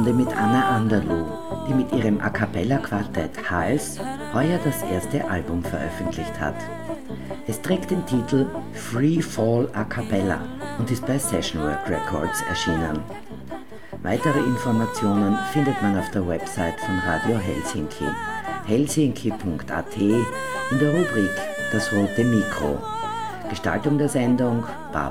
Stunde mit Anna Anderluh, die mit ihrem A Cappella Quartett Hals heuer das erste Album veröffentlicht hat. Es trägt den Titel Free Fall A Cappella und ist bei Sessionwork Records erschienen. Weitere Informationen findet man auf der Website von Radio Helsinki, helsinki.at, in der Rubrik Das rote Mikro. Gestaltung der Sendung